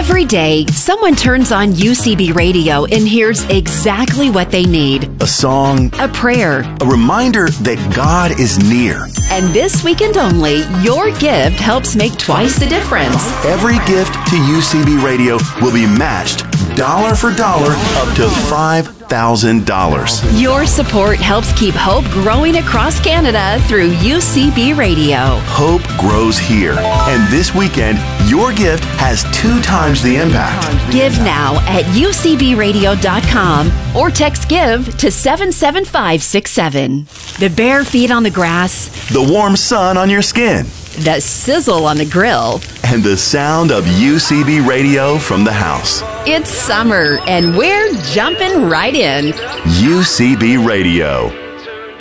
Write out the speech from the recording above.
Every day, someone turns on UCB Radio and hears exactly what they need. A song, a prayer, a reminder that God is near. And this weekend only, your gift helps make twice the difference. Every gift to UCB Radio will be matched dollar for dollar up to $5,000. Your support helps keep hope growing across Canada through UCB Radio. Hope grows here. And this weekend, your gift has 2 times the impact. Give now at ucbradio.com or text GIVE to 77567. The bare feet on the grass, the warm sun on your skin, the sizzle on the grill, and the sound of UCB Radio from the house. It's summer, and we're jumping right in. UCB Radio.